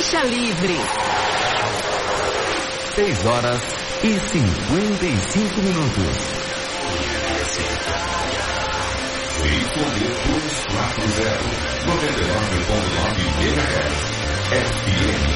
Faixa livre. 6 horas e 55 minutos. YB 240, 99.9 MHz, FM.